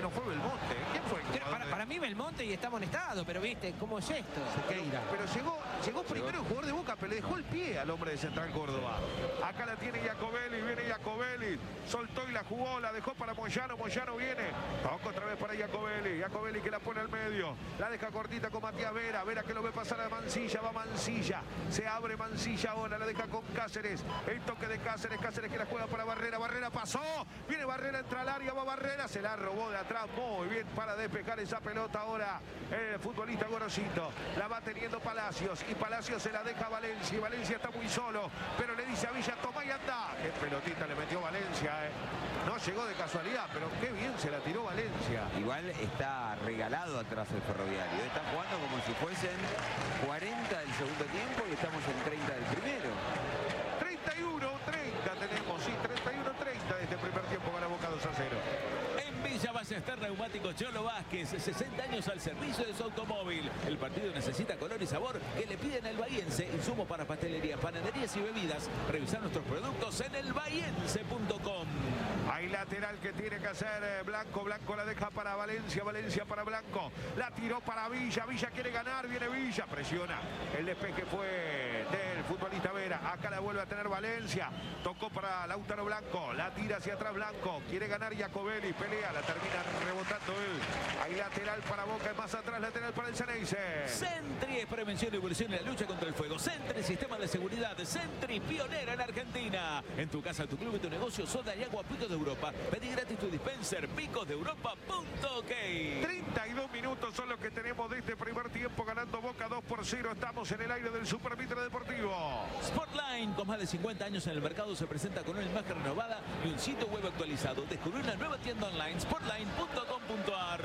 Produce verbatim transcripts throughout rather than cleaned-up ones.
no fue Belmonte. ¿Quién fue el Para, jugador de- para mí Belmonte y está amonestado, pero viste, ¿cómo es esto? Pero, pero llegó, llegó primero el jugador de Boca, pero le dejó el pie al hombre de Central Córdoba. Acá la tiene Jacobelli, viene Jacobelli, soltó y la jugó, la dejó para Moyano, Moyano viene, toca otra vez para Jacobelli, Jacobelli que la pone al medio, la deja cortita con Matías Vera, Vera que lo ve pasar a Mancilla, va Mancilla, se abre Mancilla ahora, la deja con Cáceres, el toque de Cáceres, Cáceres que la juega para Barrera, Barrera pasó, viene Barrera, entra al área, va Barrera, se la robó de atrás, muy bien para despejar esa pelota ahora el futbolista Gorosito, la va teniendo Palacios y Palacios se la deja a Valencia y Valencia está muy solo, pero le dice a Villa, toma y anda, qué pelotita le metió Valencia, eh. No llegó de casualidad, pero qué bien se la tiró Valencia. Igual está regalado atrás el Ferroviario. Está jugando como si fuesen cuarenta del segundo tiempo y estamos en treinta del primero. treinta y uno treinta tenemos, sí, treinta y uno treinta de este primer tiempo para Boca dos a cero. En Villa Ballester Neumáticos Cholo Vázquez, sesenta años al servicio de su automóvil. El partido necesita color y sabor que le piden el bahiense. Insumos para pastelería, panaderías y bebidas. Revisar nuestros productos en el bahiense punto com. Hay lateral que tiene que hacer eh, Blanco. Blanco la deja para Valencia. Valencia para Blanco. La tiró para Villa. Villa quiere ganar. Viene Villa. Presiona. El despeje fue del futbolista Vera. Acá la vuelve a tener Valencia. Tocó para Lautaro Blanco. La tira hacia atrás Blanco. Quiere ganar Jacobelli. Pelea. La termina rebotando él. Hay lateral para Boca. Más atrás lateral para el Ceneice. Sentry es prevención y evolución en la lucha contra el fuego. Sentry, sistema de seguridad. Sentry, pionera en Argentina. En tu casa, tu club y tu negocio, soda y agua Picos de Europa. Pedí gratis tu dispenser, picos de europa punto ok. treinta y dos minutos son los que tenemos de este primer tiempo, ganando Boca dos por cero. Estamos en el aire del Super Mitre Deportivo. Sportline, con más de cincuenta años en el mercado, se presenta con una imagen renovada y un sitio web actualizado. Descubrí una nueva tienda online, sportline punto com punto ar.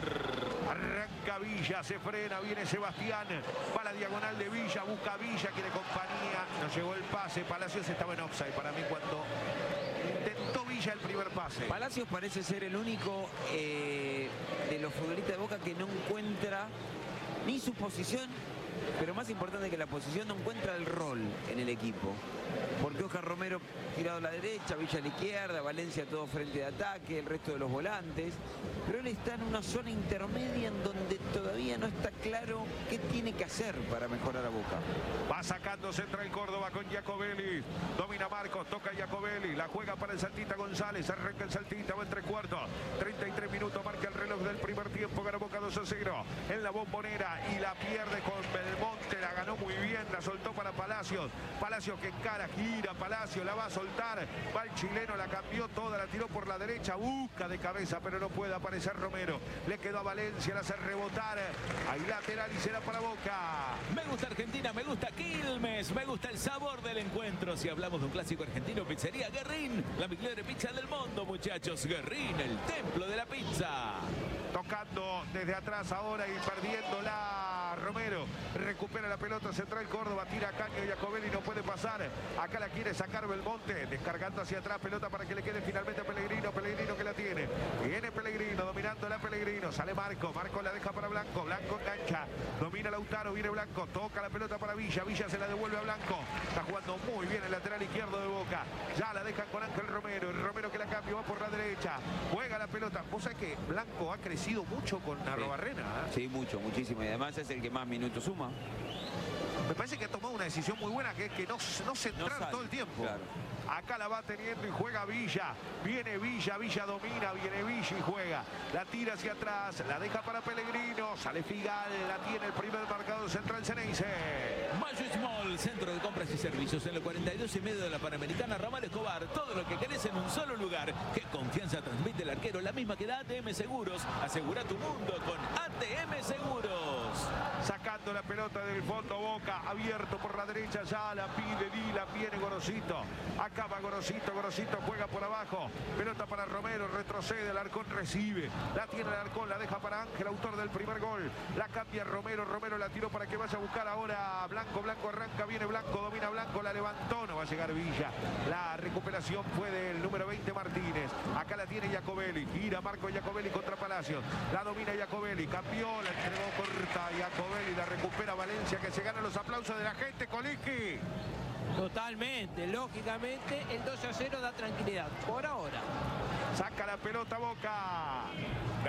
Arranca Villa, se frena, viene Sebastián, va a la diagonal de Villa, busca Villa, quiere compañía, no llegó el pase, Palacios estaba en offside para mí cuando intentó Villa el primer pase. Palacios parece ser el único eh, de los futbolistas de Boca que no encuentra ni su posición, pero más importante que la posición, no encuentra el rol en el equipo. Porque Oscar Romero tirado a la derecha, Villa a la izquierda, Valencia todo frente de ataque, el resto de los volantes. Pero él está en una zona intermedia en donde todavía no está claro qué tiene que hacer para mejorar a Boca. Va sacando Central Córdoba con Jacobelli. Domina Marcos, toca Jacobelli. La juega para el Saltita González. Arranca el Saltita, va en tres cuartos. treinta y tres minutos marca el reloj del primer tiempo. Gana Boca dos a cero en la Bombonera y la pierde con Belmonte. La ganó muy bien, la soltó para Palacios. Palacios que encara, gira Palacios, la va a soltar. Va el chileno, la cambió toda, la tiró por la derecha. Busca de cabeza, pero no puede aparecer Romero. Le quedó a Valencia, la hace rebotar. Hay lateral y será para Boca. Me gusta Argentina, me gusta Quilmes, me gusta el sabor del encuentro. Si hablamos de un clásico argentino, pizzería Guerrín, la mejor pizza del mundo, muchachos. Guerrín, el templo de la pizza. Tocando desde atrás ahora y perdiéndola Romero. Recupera la pelota Central Córdoba, tira a Caño, Jacobelli no puede pasar. Acá la quiere sacar Belmonte, descargando hacia atrás, pelota para que le quede finalmente a Pellegrino. Pellegrino que la tiene. Viene Pellegrino, dominando la Pellegrino. Sale Marco, Marco la deja para Blanco. Blanco engancha, domina Lautaro, viene Blanco, toca la pelota para Villa. Villa se la devuelve a Blanco. Está jugando muy bien el lateral izquierdo de Boca. Ya la dejan con Ángel Romero. El Romero que la cambia, va por la derecha. Juega la pelota. Vos sabés que Blanco ha crecido mucho con Arrobarrena. ¿eh? Sí, mucho, muchísimo. Y además es el que más minutos suma. Me parece que ha tomado una decisión muy buena, que es que no, no centrar No todo el tiempo. Claro. Acá la va teniendo y juega Villa. Viene Villa, Villa domina, viene Villa y juega. La tira hacia atrás, la deja para Pellegrino. Sale Figal, la tiene el primer marcador central Ceneice. Mayo Small, centro de compras y servicios en el cuarenta y dos y medio de la Panamericana, Ramal Escobar. Todo lo que querés en un solo lugar. ¿Qué confianza transmite el arquero? La misma que da A T M Seguros. Asegura tu mundo con A T M Seguros. Sacando la pelota del fondo Boca, abierto por la derecha, ya la pide Dila, viene Gorosito. Acaba Gorosito, Gorosito juega por abajo. Pelota para Romero, retrocede, el Arcón recibe. La tiene el Arcón, la deja para Ángel, autor del primer gol. La cambia Romero, Romero la tiró para que vaya a buscar ahora Blanco. Blanco arranca, viene Blanco, domina Blanco, la levantó, no va a llegar Villa. La recuperación fue del número veinte Martínez. Acá la tiene Jacobelli, gira Marco Jacobelli contra Palacios. La domina Jacobelli, cambió, la entregó corta Jacobelli, la recupera Valencia, que se gana los aplausos de la gente. Coliqui. Totalmente, lógicamente, el dos a cero da tranquilidad. Por ahora. Saca la pelota Boca.